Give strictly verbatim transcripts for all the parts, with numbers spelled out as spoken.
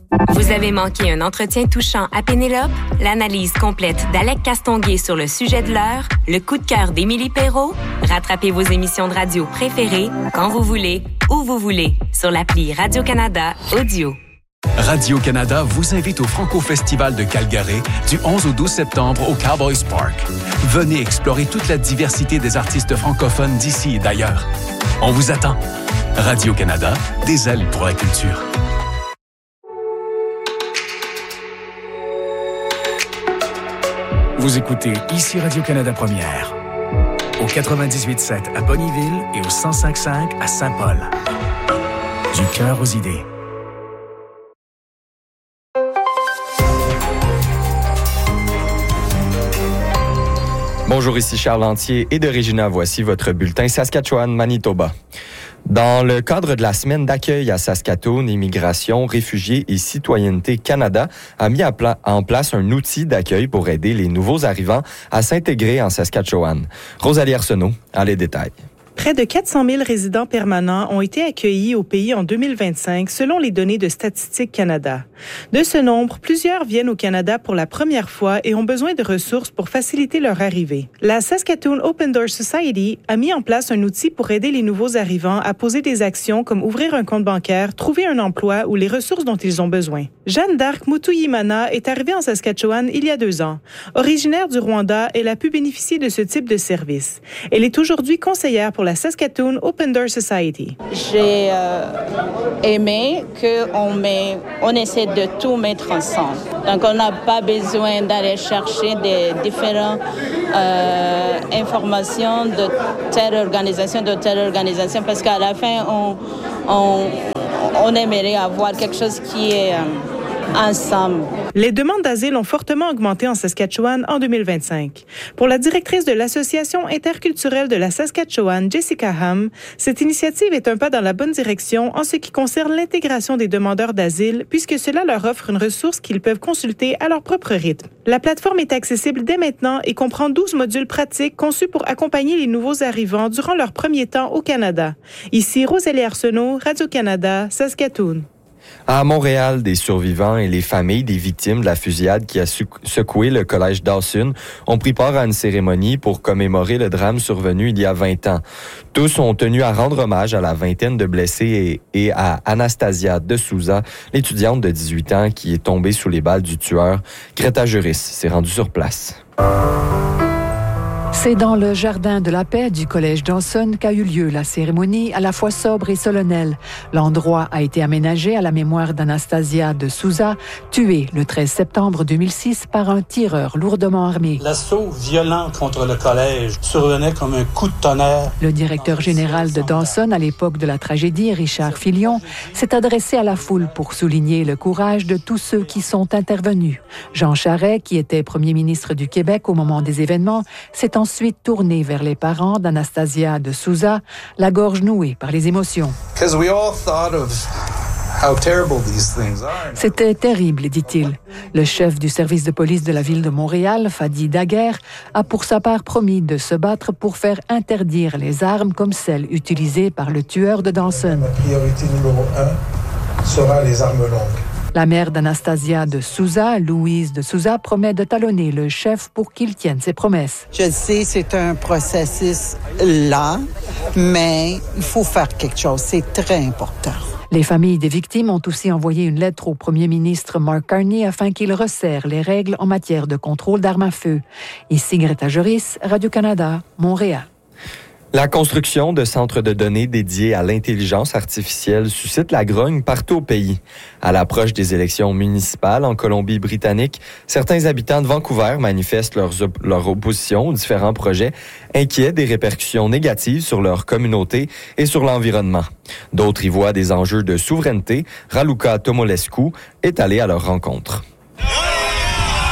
Vous avez manqué un entretien touchant à Pénélope? L'analyse complète d'Alec Castonguay sur le sujet de l'heure? Le coup de cœur d'Émilie Perrault? Rattrapez vos émissions de radio préférées quand vous voulez, où vous voulez, sur l'appli Radio-Canada Audio. Radio-Canada vous invite au Franco-Festival de Calgary du onze au douze septembre au Cowboys Park. Venez explorer toute la diversité des artistes francophones d'ici et d'ailleurs. On vous attend. Radio-Canada, des ailes pour la culture. Vous écoutez ici Radio-Canada Première, au quatre-vingt-dix-huit sept à Bonnyville et au cent cinq cinq à Saint-Paul. Du cœur aux idées. Bonjour, ici Charles Lantier et de Regina, voici votre bulletin Saskatchewan-Manitoba. Dans le cadre de la semaine d'accueil à Saskatoon, Immigration, Réfugiés et Citoyenneté Canada a mis en place un outil d'accueil pour aider les nouveaux arrivants à s'intégrer en Saskatchewan. Rosalie Arsenault a les détails. Près de quatre cent mille résidents permanents ont été accueillis au pays en deux mille vingt-cinq, selon les données de Statistique Canada. De ce nombre, plusieurs viennent au Canada pour la première fois et ont besoin de ressources pour faciliter leur arrivée. La Saskatoon Open Door Society a mis en place un outil pour aider les nouveaux arrivants à poser des actions comme ouvrir un compte bancaire, trouver un emploi ou les ressources dont ils ont besoin. Jeanne d'Arc Mutuyimana est arrivée en Saskatchewan il y a deux ans. Originaire du Rwanda, elle a pu bénéficier de ce type de service. Elle est aujourd'hui conseillère pour la Saskatoon Open Door Society. J'ai euh, aimé qu'on met, on essaie de tout mettre ensemble. Donc, on n'a pas besoin d'aller chercher des différentes euh, informations de telle organisation, de telle organisation, parce qu'à la fin, on, on, on aimerait avoir quelque chose qui est euh, ensemble. Les demandes d'asile ont fortement augmenté en Saskatchewan en deux mille vingt-cinq. Pour la directrice de l'Association interculturelle de la Saskatchewan, Jessica Ham, cette initiative est un pas dans la bonne direction en ce qui concerne l'intégration des demandeurs d'asile, puisque cela leur offre une ressource qu'ils peuvent consulter à leur propre rythme. La plateforme est accessible dès maintenant et comprend douze modules pratiques conçus pour accompagner les nouveaux arrivants durant leur premier temps au Canada. Ici, Rosalie Arsenault, Radio-Canada, Saskatoon. À Montréal, des survivants et les familles des victimes de la fusillade qui a secoué le collège Dawson ont pris part à une cérémonie pour commémorer le drame survenu il y a vingt ans. Tous ont tenu à rendre hommage à la vingtaine de blessés et, et à Anastasia de Souza, l'étudiante de dix-huit ans qui est tombée sous les balles du tueur. Greta Juris s'est rendue sur place. C'est dans le jardin de la paix du collège Dawson qu'a eu lieu la cérémonie à la fois sobre et solennelle. L'endroit a été aménagé à la mémoire d'Anastasia de Souza, tuée le treize septembre deux mille six par un tireur lourdement armé. L'assaut violent contre le collège survenait comme un coup de tonnerre. Le directeur général de Dawson à l'époque de la tragédie, Richard Filion, s'est adressé à la foule pour souligner le courage de tous ceux qui sont intervenus. Jean Charest, qui était premier ministre du Québec au moment des événements, s'est ensuite tourné vers les parents d'Anastasia de Souza, la gorge nouée par les émotions. C'était terrible, dit-il. Le chef du service de police de la ville de Montréal, Fadi Daguerre, a pour sa part promis de se battre pour faire interdire les armes comme celles utilisées par le tueur de Dawson. La priorité numéro un sera les armes longues. La mère d'Anastasia de Souza, Louise de Souza, promet de talonner le chef pour qu'il tienne ses promesses. Je sais, c'est un processus lent, mais il faut faire quelque chose. C'est très important. Les familles des victimes ont aussi envoyé une lettre au premier ministre Mark Carney afin qu'il resserre les règles en matière de contrôle d'armes à feu. Ici Greta Juris, Radio-Canada, Montréal. La construction de centres de données dédiés à l'intelligence artificielle suscite la grogne partout au pays. À l'approche des élections municipales en Colombie-Britannique, certains habitants de Vancouver manifestent leurs op- leur opposition aux différents projets, inquiets des répercussions négatives sur leur communauté et sur l'environnement. D'autres y voient des enjeux de souveraineté. Raluca Tomolescu est allé à leur rencontre.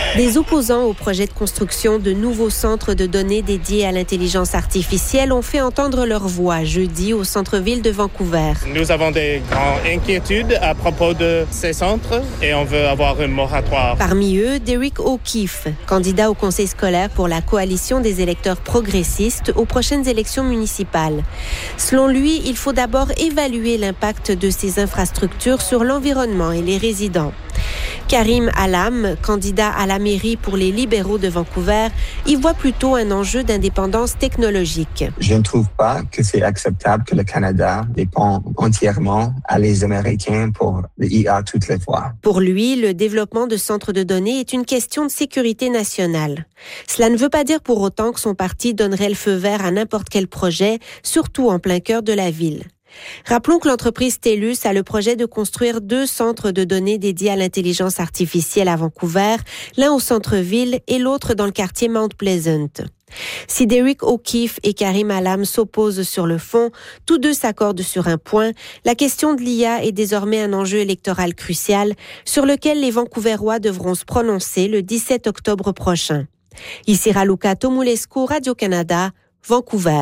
Des opposants au projet de construction de nouveaux centres de données dédiés à l'intelligence artificielle ont fait entendre leur voix jeudi au centre-ville de Vancouver. Nous avons des grandes inquiétudes à propos de ces centres et on veut avoir un moratoire. Parmi eux, Derek O'Keefe, candidat au conseil scolaire pour la coalition des électeurs progressistes aux prochaines élections municipales. Selon lui, il faut d'abord évaluer l'impact de ces infrastructures sur l'environnement et les résidents. Karim Alam, candidat à la mairie pour les libéraux de Vancouver, y voit plutôt un enjeu d'indépendance technologique. Je ne trouve pas que c'est acceptable que le Canada dépend entièrement à les Américains pour l'I A toutes les fois. Pour lui, le développement de centres de données est une question de sécurité nationale. Cela ne veut pas dire pour autant que son parti donnerait le feu vert à n'importe quel projet, surtout en plein cœur de la ville. Rappelons que l'entreprise TELUS a le projet de construire deux centres de données dédiés à l'intelligence artificielle à Vancouver, l'un au centre-ville et l'autre dans le quartier Mount Pleasant. Si Derek O'Keefe et Karim Alam s'opposent sur le fond, tous deux s'accordent sur un point. La question de l'I A est désormais un enjeu électoral crucial sur lequel les Vancouverois devront se prononcer le dix-sept octobre prochain. Ici Raluca Tomulescu, Radio-Canada, Vancouver.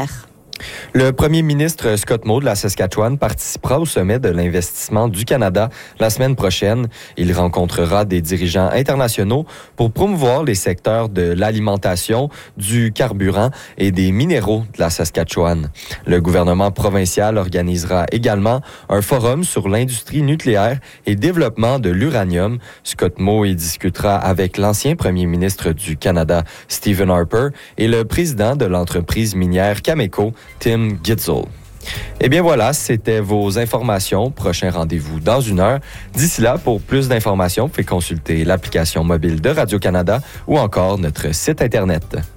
Le premier ministre Scott Moe de la Saskatchewan participera au sommet de l'investissement du Canada la semaine prochaine. Il rencontrera des dirigeants internationaux pour promouvoir les secteurs de l'alimentation, du carburant et des minéraux de la Saskatchewan. Le gouvernement provincial organisera également un forum sur l'industrie nucléaire et le développement de l'uranium. Scott Moe y discutera avec l'ancien premier ministre du Canada, Stephen Harper, et le président de l'entreprise minière Cameco, Tim Gitzel. Eh bien voilà, c'était vos informations. Prochain rendez-vous dans une heure. D'ici là, pour plus d'informations, vous pouvez consulter l'application mobile de Radio-Canada ou encore notre site Internet.